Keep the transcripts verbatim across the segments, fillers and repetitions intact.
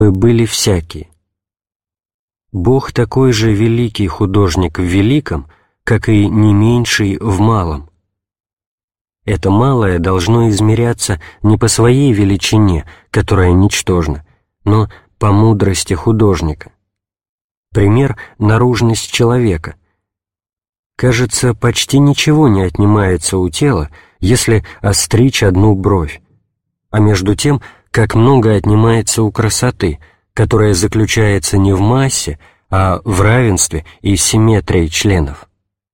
были всякие. Бог такой же великий художник в великом, как и не меньший в малом. Это малое должно измеряться не по своей величине, которая ничтожна, но по мудрости художника. Пример — наружность человека. Кажется, почти ничего не отнимается у тела, если остричь одну бровь, а между тем, как много отнимается у красоты, которая заключается не в массе, а в равенстве и симметрии членов.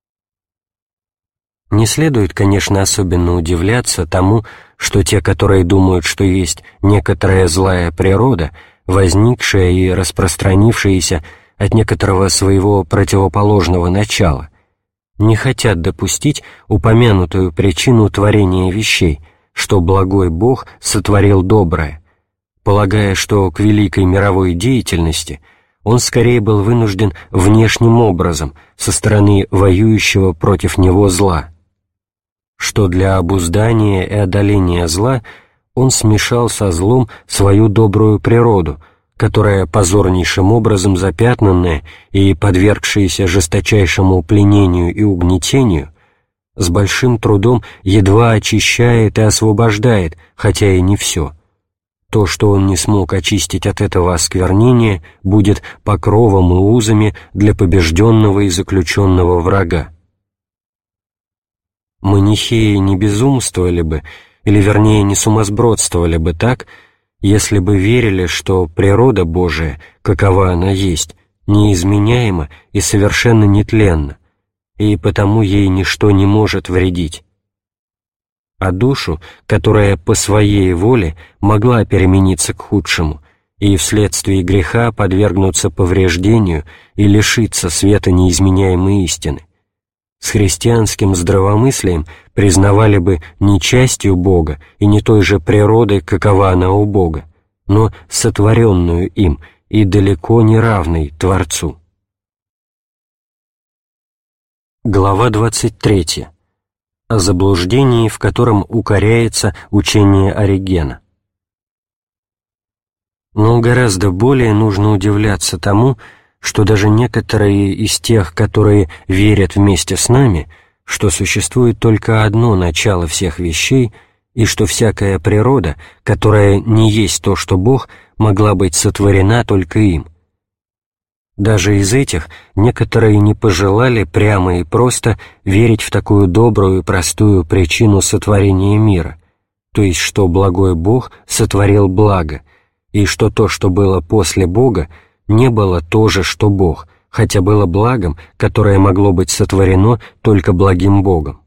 Не следует, конечно, особенно удивляться тому, что те, которые думают, что есть некоторая злая природа, возникшая и распространившаяся от некоторого своего противоположного начала, не хотят допустить упомянутую причину творения вещей, что благой Бог сотворил доброе, полагая, что к великой мировой деятельности он скорее был вынужден внешним образом со стороны воюющего против него зла, что для обуздания и одоления зла он смешал со злом свою добрую природу, которая, позорнейшим образом запятнанная и подвергшаяся жесточайшему пленению и угнетению, с большим трудом едва очищает и освобождает, хотя и не все. То, что он не смог очистить от этого осквернения, будет покровом и узами для побежденного и заключенного врага. Манихеи не безумствовали бы, или вернее не сумасбродствовали бы так, если бы верили, что природа Божия, какова она есть, неизменяема и совершенно нетленна, и потому ей ничто не может вредить. А душу, которая по своей воле могла перемениться к худшему и вследствие греха подвергнуться повреждению и лишиться света неизменяемой истины, с христианским здравомыслием признавали бы не частью Бога и не той же природы, какова она у Бога, но сотворенную им и далеко не равной Творцу. Глава двадцать третья. О заблуждении, в котором укоряется учение Оригена. Но гораздо более нужно удивляться тому, что даже некоторые из тех, которые верят вместе с нами, что существует только одно начало всех вещей, и что всякая природа, которая не есть то, что Бог, могла быть сотворена только им. Даже из этих некоторые не пожелали прямо и просто верить в такую добрую и простую причину сотворения мира, то есть что благой Бог сотворил благо, и что то, что было после Бога, не было то же, что Бог, хотя было благом, которое могло быть сотворено только благим Богом.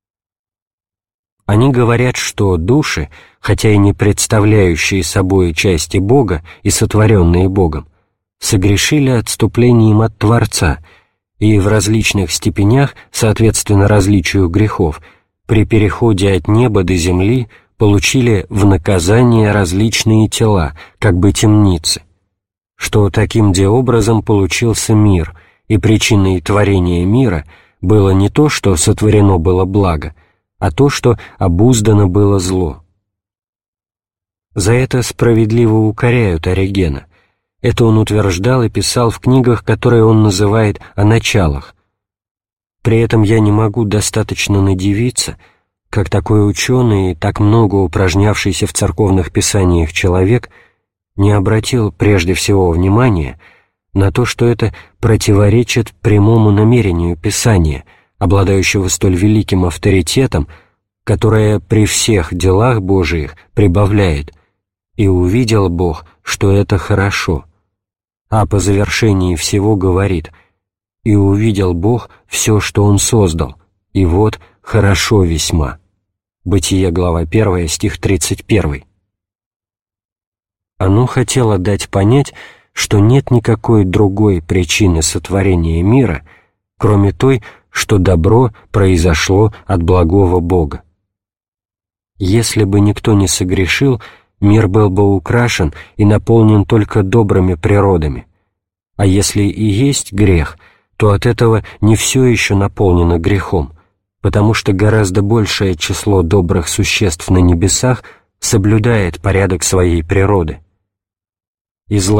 Они говорят, что души, хотя и не представляющие собой части Бога и сотворенные Богом, согрешили отступлением от Творца и в различных степенях, соответственно различию грехов, при переходе от неба до земли получили в наказание различные тела, как бы темницы, что таким-де образом получился мир, и причиной творения мира было не то, что сотворено было благо, а то, что обуздано было зло. За это справедливо укоряют Оригена. Это он утверждал и писал в книгах, которые он называет «О началах». При этом я не могу достаточно надивиться, как такой ученый и так много упражнявшийся в церковных писаниях человек не обратил прежде всего внимания на то, что это противоречит прямому намерению Писания, обладающего столь великим авторитетом, которое при всех делах Божиих прибавляет «И увидел Бог, что это хорошо», а по завершении всего говорит «И увидел Бог все, что Он создал, и вот хорошо весьма». Бытие, глава первая, стих тридцать первый. Оно хотело дать понять, что нет никакой другой причины сотворения мира, кроме той, что добро произошло от благого Бога. Если бы никто не согрешил, мир был бы украшен и наполнен только добрыми природами. А если и есть грех, то от этого не все еще наполнено грехом, потому что гораздо большее число добрых существ на небесах соблюдает порядок своей природы. И зло